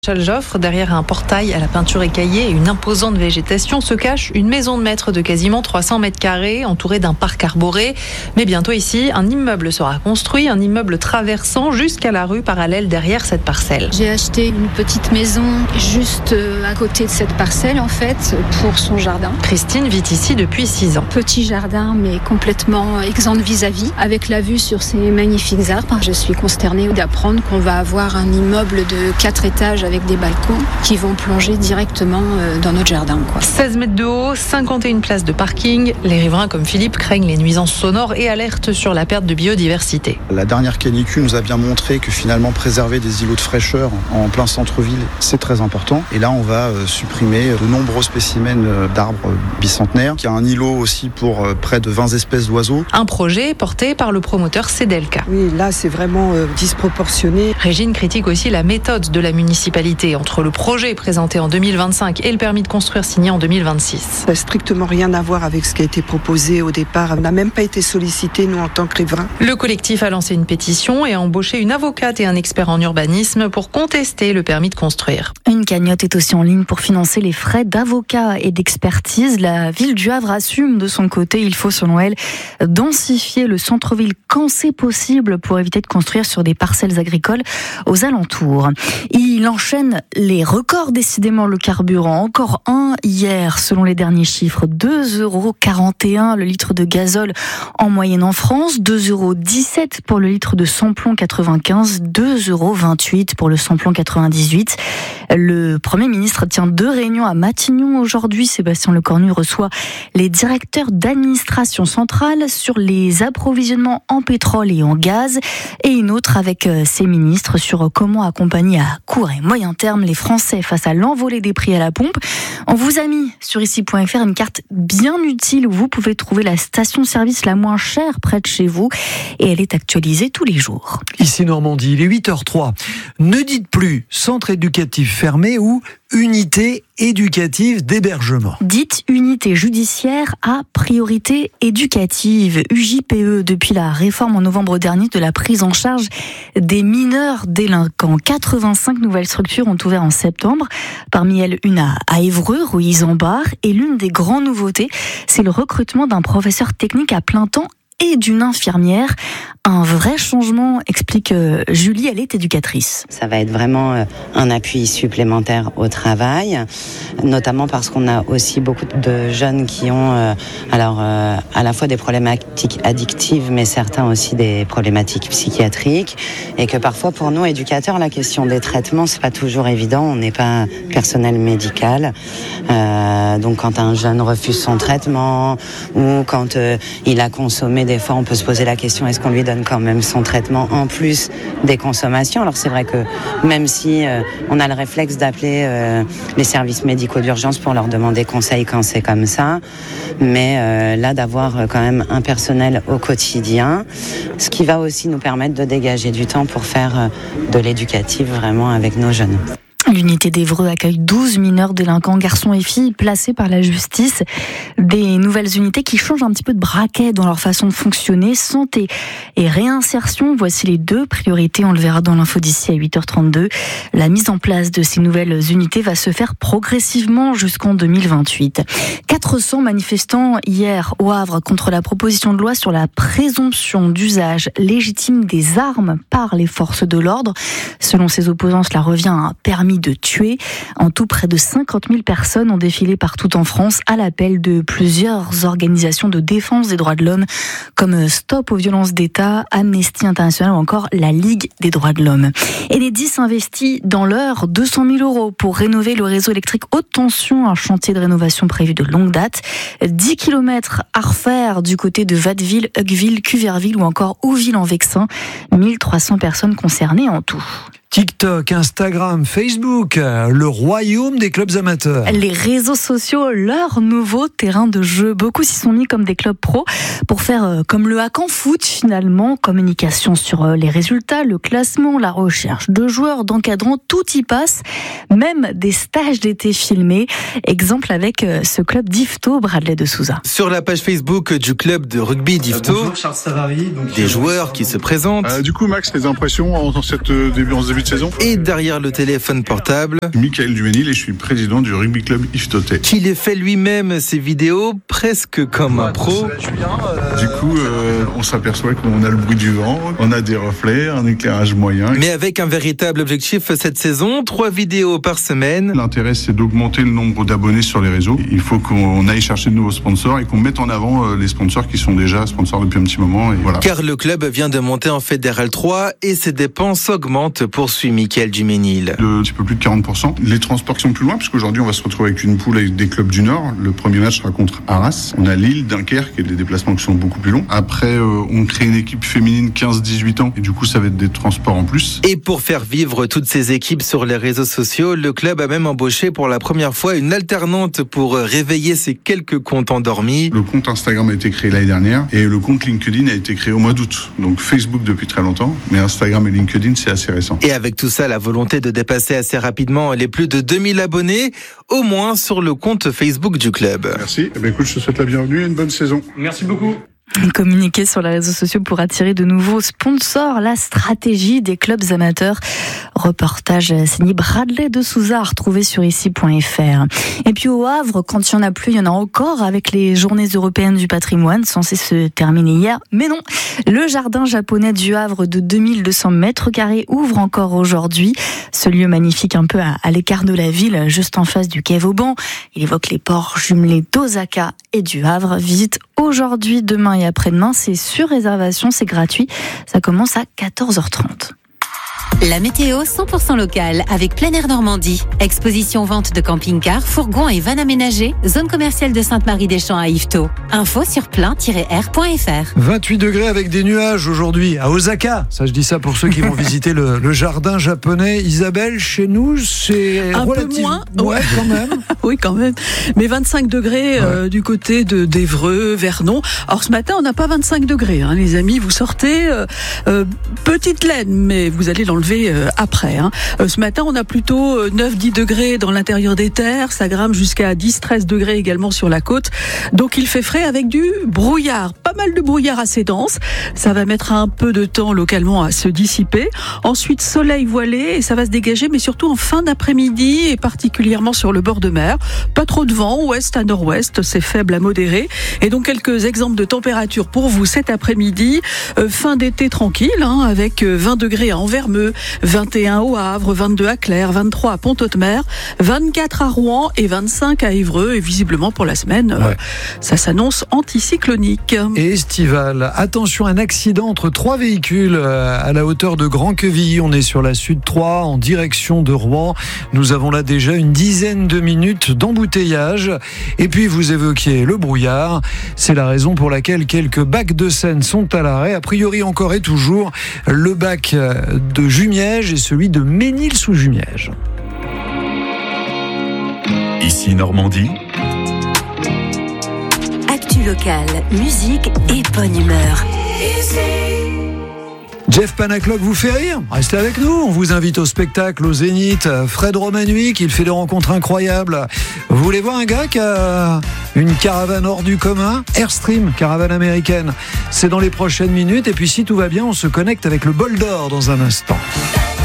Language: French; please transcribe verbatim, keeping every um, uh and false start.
Joffre, derrière un portail à la peinture écaillée et une imposante végétation, se cache une maison de maître de quasiment trois cents mètres carrés, entourée d'un parc arboré. Mais bientôt ici, un immeuble sera construit, un immeuble traversant jusqu'à la rue parallèle derrière cette parcelle. J'ai acheté une petite maison juste à côté de cette parcelle, en fait, pour son jardin. Christine vit ici depuis six ans. Petit jardin, mais complètement exempt de vis-à-vis, avec la vue sur ces magnifiques arbres. Je suis consternée d'apprendre qu'on va avoir un immeuble de quatre étages avec des balcons qui vont plonger directement dans notre jardin, quoi. seize mètres de haut, cinquante et une places de parking. Les riverains comme Philippe craignent les nuisances sonores et alertent sur la perte de biodiversité. La dernière canicule nous a bien montré que finalement préserver des îlots de fraîcheur en plein centre-ville, c'est très important. Et là, on va supprimer de nombreux spécimens d'arbres bicentenaires. Il y a un îlot aussi pour près de vingt espèces d'oiseaux. Un projet porté par le promoteur Cedelka. Oui, là, c'est vraiment euh, disproportionné. Régine critique aussi la méthode de la municipalité entre le projet présenté en deux mille vingt-cinq et le permis de construire signé en deux mille vingt-six. Ça n'a strictement rien à voir avec ce qui a été proposé au départ. On n'a même pas été sollicités, nous, en tant que riverains. Le collectif a lancé une pétition et a embauché une avocate et un expert en urbanisme pour contester le permis de construire. Une cagnotte est aussi en ligne pour financer les frais d'avocat et d'expertise. La ville du Havre assume de son côté, il faut selon elle densifier le centre-ville quand c'est possible pour éviter de construire sur des parcelles agricoles aux alentours. Il enchaîne les records, décidément, le carburant. Encore un hier, selon les derniers chiffres. deux euros quarante et un le litre de gazole en moyenne en France, deux euros dix-sept pour le litre de samplon quatre-vingt-quinze, deux euros vingt-huit pour le samplon quatre-vingt-dix-huit. Le Premier ministre tient deux réunions à Matignon aujourd'hui. Sébastien Lecornu reçoit les directeurs d'administration centrale sur les approvisionnements en pétrole et en gaz, et une autre avec ses ministres sur comment accompagner à court et moyen terme les Français face à l'envolée des prix à la pompe. On vous a mis sur ici point f r une carte bien utile où vous pouvez trouver la station-service la moins chère près de chez vous, et elle est actualisée tous les jours. Ici Normandie, il est huit heures trois. Ne dites plus centre éducatif fermé ou unité éducative d'hébergement. Dites unité judiciaire à priorité éducative, U J P E, depuis la réforme en novembre dernier de la prise en charge des mineurs délinquants. quatre-vingt-cinq nouvelles structures ont ouvert en septembre, parmi elles une à, à Évreux, rue Isambard, et l'une des grandes nouveautés, c'est le recrutement d'un professeur technique à plein temps et d'une infirmière. Un vrai changement, explique Julie, elle est éducatrice. Ça va être vraiment un appui supplémentaire au travail, notamment parce qu'on a aussi beaucoup de jeunes qui ont euh, alors euh, à la fois des problématiques addictives, mais certains aussi des problématiques psychiatriques, et que parfois pour nous éducateurs, la question des traitements, c'est pas toujours évident. On n'est pas personnel médical, euh, donc quand un jeune refuse son traitement ou quand euh, il a consommé, des fois on peut se poser la question, est-ce qu'on lui donne quand même son traitement en plus des consommations. Alors c'est vrai que même si euh, on a le réflexe d'appeler euh, les services médicaux d'urgence pour leur demander conseil quand c'est comme ça, mais euh, là d'avoir quand même un personnel au quotidien, ce qui va aussi nous permettre de dégager du temps pour faire euh, de l'éducatif vraiment avec nos jeunes. L'unité d'Évreux accueille douze mineurs délinquants, garçons et filles, placés par la justice. Des nouvelles unités qui changent un petit peu de braquet dans leur façon de fonctionner. Santé et réinsertion, voici les deux priorités. On le verra dans l'info d'ici à huit heures trente-deux. La mise en place de ces nouvelles unités va se faire progressivement jusqu'en deux mille vingt-huit. quatre cents manifestants hier au Havre contre la proposition de loi sur la présomption d'usage légitime des armes par les forces de l'ordre. Selon ses opposants, cela revient à un permis de tuer. En tout, près de cinquante mille personnes ont défilé partout en France à l'appel de plusieurs organisations de défense des droits de l'homme comme Stop aux violences d'État, Amnesty International ou encore la Ligue des droits de l'homme. Et les dix investis dans l'heure, deux cent mille euros pour rénover le réseau électrique haute tension, un chantier de rénovation prévu de longue date. dix kilomètres à refaire du côté de Watteville, Hugueville, Cuverville ou encore Ouville-en-Vexin. mille trois cents personnes concernées en tout. TikTok, Instagram, Facebook, le royaume des clubs amateurs. Les réseaux sociaux, leur nouveau terrain de jeu. Beaucoup s'y sont mis comme des clubs pro pour faire euh, comme le hack en foot finalement. Communication sur euh, les résultats, le classement, la recherche de joueurs, d'encadrants, tout y passe. Même des stages d'été filmés. Exemple avec euh, ce club d'Yvetot, Bradley de Souza. Sur la page Facebook du club de rugby d'Yvetot, euh, bonjour, Charles Savary, donc, des joueurs qui se présentent. Euh, du coup, Max, les impressions en, cette, début, en ce début début de saison. Et derrière le téléphone portable, Michael Duménil et je suis président du rugby club Yvetot. qui les fait lui-même ses vidéos presque comme un pro. Du coup, euh, on s'aperçoit qu'on a le bruit du vent, on a des reflets, un éclairage moyen. Mais avec un véritable objectif cette saison, trois vidéos par semaine. L'intérêt, c'est d'augmenter le nombre d'abonnés sur les réseaux. Il faut qu'on aille chercher de nouveaux sponsors et qu'on mette en avant les sponsors qui sont déjà sponsors depuis un petit moment. Et voilà. Car le club vient de monter en Fédéral trois et ses dépenses augmentent, poursuit Michael Duménil. De un petit peu plus de quarante pour cent. Les transports qui sont plus loin, puisqu'aujourd'hui on va se retrouver avec une poule avec des clubs du Nord. Le premier match sera contre Arras. On a Lille, Dunkerque et des déplacements qui sont beaucoup plus longs. Après, euh, on crée une équipe féminine quinze dix-huit ans et du coup ça va être des transports en plus. Et pour faire vivre toutes ces équipes sur les réseaux sociaux, le club a même embauché pour la première fois une alternante pour réveiller ses quelques comptes endormis. Le compte Instagram a été créé l'année dernière et le compte LinkedIn a été créé au mois d'août. Donc Facebook depuis très longtemps, mais Instagram et LinkedIn c'est assez récent. Et avec tout ça, la volonté de dépasser assez rapidement les plus de deux mille abonnés, au moins sur le compte Facebook du club. Merci. Eh bien, écoute, je te souhaite la bienvenue et une bonne saison. Merci beaucoup. Communiquer sur les réseaux sociaux pour attirer de nouveaux sponsors, la stratégie des clubs amateurs. Reportage signé Bradley de Souza à retrouver sur ici point f r. Et puis au Havre, quand il n'y en a plus, il y en a encore avec les journées européennes du patrimoine censées se terminer hier. Mais non, le jardin japonais du Havre de deux mille deux cents mètres carrés ouvre encore aujourd'hui. Ce lieu magnifique un peu à, à l'écart de la ville, juste en face du quai Vauban. Il évoque les ports jumelés d'Osaka et du Havre. Visite aujourd'hui, demain et après-demain. C'est sur réservation, c'est gratuit. Ça commence à quatorze heures trente. La météo cent pour cent locale avec Plein Air Normandie. Exposition vente de camping-cars, fourgons et vannes aménagées. Zone commerciale de Sainte-Marie-des-Champs à Yvetot. Info sur plein tiret air point f r. vingt-huit degrés avec des nuages aujourd'hui à Osaka. Ça, je dis ça pour ceux qui vont visiter le, le jardin japonais. Isabelle, chez nous, c'est un relative... peu moins. Ouais, ouais, quand même. Oui, quand même. Mais vingt-cinq degrés ouais. euh, du côté de d'Évreux, Vernon. Alors ce matin, on n'a pas vingt-cinq degrés, hein, les amis. Vous sortez euh, euh, petite laine, mais vous allez l'enlever euh, après. Hein. Euh, ce matin, on a plutôt euh, neuf dix degrés dans l'intérieur des terres. Ça grimpe jusqu'à dix treize degrés également sur la côte. Donc il fait frais avec du brouillard. Pas mal de brouillard assez dense. Ça va mettre un peu de temps localement à se dissiper. Ensuite, soleil voilé et ça va se dégager, mais surtout en fin d'après-midi et particulièrement sur le bord de mer. Pas trop de vent, ouest à nord-ouest, c'est faible à modéré. Et donc quelques exemples de température pour vous cet après-midi. Euh, fin d'été tranquille, hein, avec vingt degrés à Anvermeux, vingt et un au Havre, vingt-deux à Clères, vingt-trois à Pont-Audemer, vingt-quatre à Rouen et vingt-cinq à Évreux. Et visiblement pour la semaine, ouais. euh, ça s'annonce anticyclonique. Et estival. Attention, un accident entre trois véhicules à la hauteur de Grand-Quevilly. On est sur la Sud trois en direction de Rouen. Nous avons là déjà une dizaine de minutes d'embouteillage. Et puis vous évoquiez le brouillard. C'est la raison pour laquelle quelques bacs de Seine sont à l'arrêt. A priori encore et toujours le bac de Jumièges et celui de Ménil-sous-Jumièges. Ici Normandie. Actu locale, musique et bonne humeur. Jeff Panaclock vous fait rire? Restez avec nous, on vous invite au spectacle au Zénith. Fred Romanuik, il fait des rencontres incroyables. Vous voulez voir un gars qui a une caravane hors du commun? Airstream, caravane américaine. C'est dans les prochaines minutes et puis si tout va bien, on se connecte avec le bol d'or dans un instant.